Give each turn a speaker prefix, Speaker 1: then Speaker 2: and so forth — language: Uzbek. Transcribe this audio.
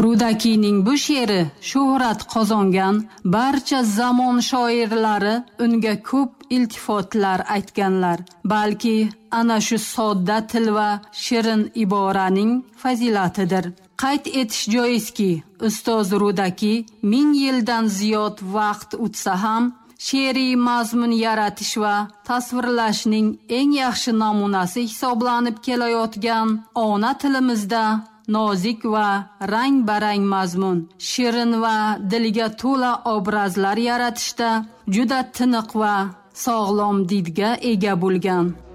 Speaker 1: Rudakining bu she'ri shuhrat qozongan, barcha zamon shoirlari unga ko'p iltifotlar aytganlar. Balki ana shu sodda til va shirin iboraning fazilatidir. Qayd etish joizki, ustoz Rudaki 1000 yildan ziyod vaqt o'tsa ham she'riy mazmun yaratish va tasvirlashning eng yaxshi namunasi hisoblanib kelayotgan ona tilimizda nozik va rang-barang mazmun, shirin va dilga to'la obrazlar yaratishda juda tiniq va sog'lom didga ega bo'lgan.